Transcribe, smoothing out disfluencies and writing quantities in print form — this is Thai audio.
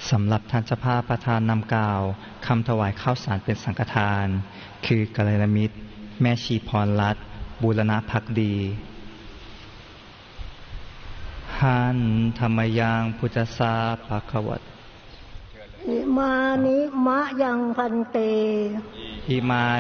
สำหรับท่านเจ้าภาพประธานนำกล่าวคำถวายข้าวสารเป็นสังฆทานคือกัลยาณมิตรแม่ชีพรรัตน์บูรณภักดีหันธรรมยังพุทธสาภาคะวัตอิมานิมะยังพันเตอิมา